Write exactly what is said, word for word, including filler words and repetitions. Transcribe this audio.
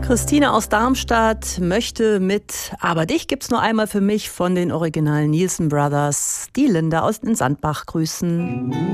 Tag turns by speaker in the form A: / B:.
A: Christine aus Darmstadt möchte mit Aber dich gibt's nur einmal für mich von den originalen Nielsen Brothers die Linda aus den Sandbach grüßen.